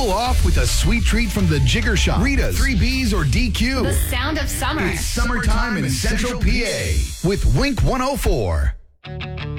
Cool off with a sweet treat from the Jigger Shop, Rita's, 3Bs, or DQ. The sound of summer. It's summertime in Central PA with Wink 104.